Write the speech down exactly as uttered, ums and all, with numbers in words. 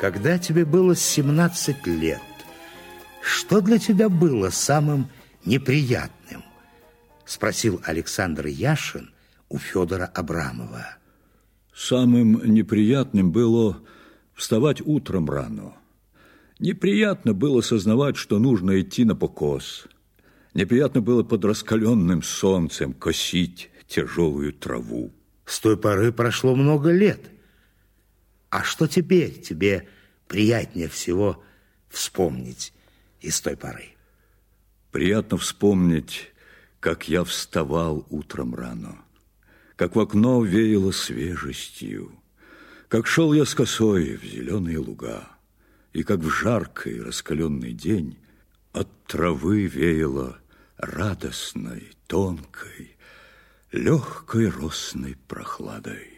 Когда тебе было семнадцать лет, что для тебя было самым неприятным? Спросил Александр Яшин у Федора Абрамова. Самым неприятным было вставать утром рано. Неприятно было сознавать, что нужно идти на покос. Неприятно было под раскаленным солнцем косить тяжелую траву. С той поры прошло много лет. А что теперь тебе приятнее всего вспомнить из той поры? Приятно вспомнить, как я вставал утром рано, как в окно веяло свежестью, как шел я с косой в зеленые луга, и как в жаркий раскаленный день от травы веяло радостной, тонкой, легкой росной прохладой.